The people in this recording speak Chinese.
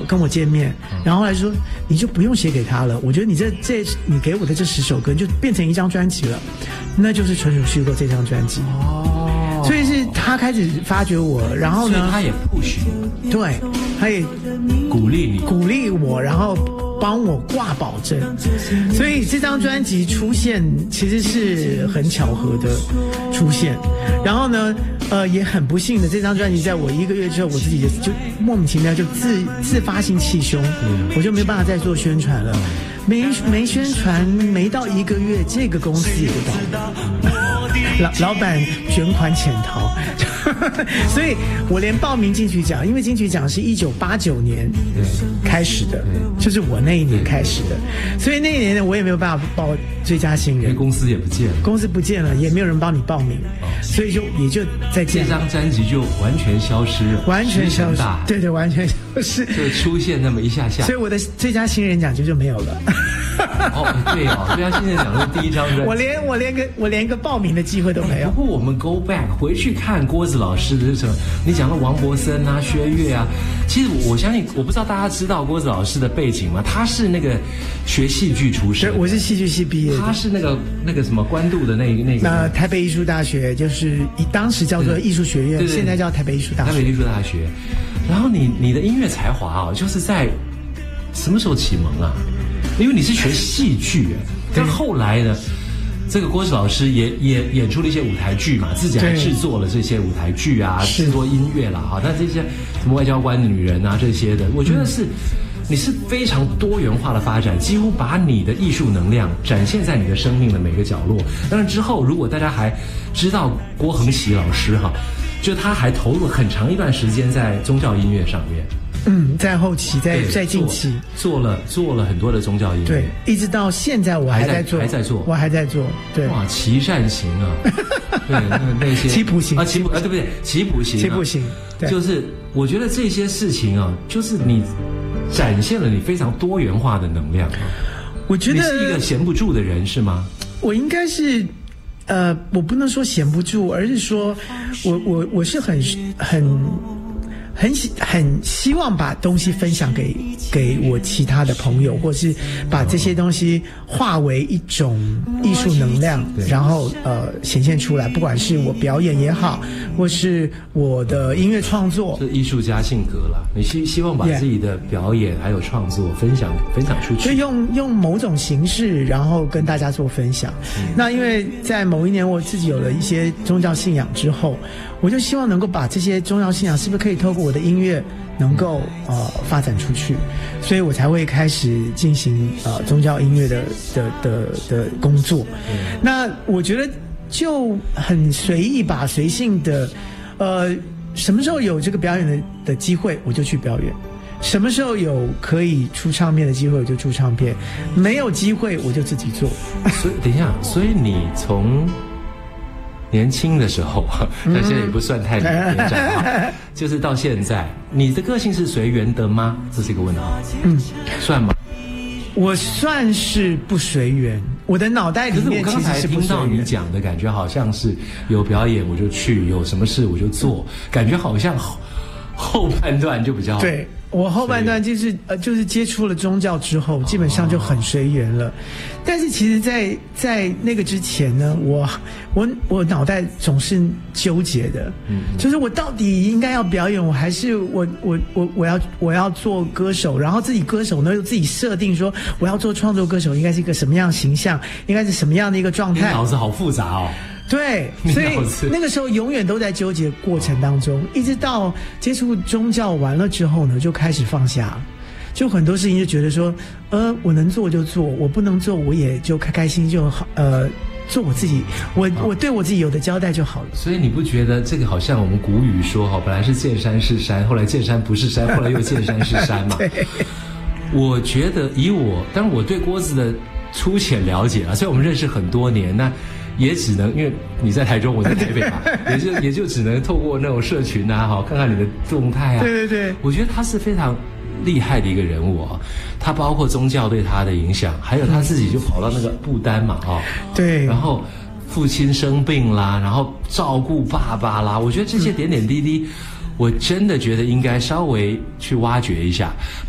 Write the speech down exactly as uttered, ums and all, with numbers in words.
跟我见面，然后后来说你就不用写给他了，我觉得你这这你给我的这十首歌就变成一张专辑了，那就是纯属虚构这张专辑。哦，所以是他开始发掘我，然后呢， 所以他也 push 你， 对，他也鼓励你， 鼓励我，然后帮我挂保证，所以这张专辑出现其实是很巧合的出现。然后呢，呃，也很不幸的，这张专辑在我一个月之后，我自己就就莫名其妙就自自发性气胸，嗯、我就没有办法再做宣传了。没没宣传，没到一个月，这个公司也就倒了。老老板卷款潜逃，所以我连报名金曲奖，因为金曲奖是一九八九年开始的，就是我那一年开始的，所以那一年呢，我也没有办法报最佳新人， 公司也不见了， 公司不见了，也没有人帮你报名，哦、所以就也就再见了， 这张专辑就完全消失了， 完全消失，对对，完全消失， 就出现那么一下下， 所以我的最佳新人奖就就没有了。 哦，对哦，最佳新人奖是第一张专辑， 我连我连个我连个报名的机会都没有。 不过我们 go back 回去看郭子老师的时候，你讲到王博森啊、薛岳啊，其实我相信，我不知道大家知道郭子老师的背景吗？他是那个学戏剧出身， 对，我是戏剧系毕业的， 他是那个那个什么关渡的那个那个， 呃，台北艺术大学，就是当时叫做艺术学院，现在叫台北艺术大学。 台北艺术大学，然后你你的音乐才华啊，就是在什么时候启蒙啊？因为你是学戏剧，但后来呢，这个郭子老师也也演出了一些舞台剧嘛，自己还制作了这些舞台剧啊，制作音乐啦，哈，那这些什么外交官的女人啊这些的，我觉得是、嗯、你是非常多元化的发展，几乎把你的艺术能量展现在你的生命的每个角落。当然之后，如果大家还知道郭恒喜老师哈，就他还投入很长一段时间在宗教音乐上面。 嗯，在后期，在在近期做了做了很多的宗教音乐， 对，一直到现在我还在做， 还在做， 我还在做，对。 哇，齐善行啊，对，那那些齐普行啊，齐普啊，对不对？齐普行， 齐普行， 就是我觉得这些事情啊，就是你展现了你非常多元化的能量啊。 我觉得你是一个闲不住的人是吗？ 我应该是。呃，我不能说闲不住，而是说我我我是很很很很希望把东西分享给给我其他的朋友，或是把这些东西化为一种艺术能量，然后呃显现出来，不管是我表演也好，或是我的音乐创作， 是艺术家性格了。你希希望把自己的表演还有创作分享分享出去， 就用用某种形式，然后跟大家做分享。嗯、那因为在某一年我自己有了一些宗教信仰之后，我就希望能够把这些宗教信仰是不是可以透过我的音乐能够呃发展出去，所以我才会开始进行呃宗教音乐的的的的工作。嗯、那我觉得就很随意吧，随性的，呃，什么时候有这个表演的的机会，我就去表演。什么时候有可以出唱片的机会，我就出唱片；没有机会，我就自己做。 所以等一下，所以你从年轻的时候，但现在也不算太年长啊，就是到现在，你的个性是随缘的吗？这是一个问号。嗯，算吗？ 我算是不随缘，我的脑袋里面其实是不随缘。可是我刚才听到你讲的感觉，好像是有表演我就去，有什么事我就做，感觉好像后后半段就比较对。我后半段就是呃，就是接触了宗教之后，基本上就很随缘了。哦、但是其实在，在在那个之前呢，我我我脑袋总是纠结的，嗯，就是我到底应该要表演，我还是我我我我要我要做歌手，然后自己歌手呢又自己设定说我要做创作歌手，应该是一个什么样的形象，应该是什么样的一个状态。 脑子好复杂哦。 对，所以那个时候永远都在纠结过程当中，一直到接触宗教完了之后呢，就开始放下，就很多事情就觉得说，呃，我能做就做，我不能做我也就开开心就好，呃，做我自己，我我对我自己有的交代就好了。 所以你不觉得这个好像我们古语说哈，本来是见山是山，后来见山不是山，后来又见山是山嘛？对。我觉得以我，当然我对郭子的粗浅了解啊，所以我们认识很多年，那也只能因为你在台中，我在台北嘛，也就也就只能透过那种社群啊，好看看你的动态啊。 对对对， 我觉得他是非常厉害的一个人物啊，他包括宗教对他的影响，还有他自己就跑到那个不丹嘛，哦， 对， 然后父亲生病啦，然后照顾爸爸啦，我觉得这些点点滴滴，我真的觉得应该稍微去挖掘一下。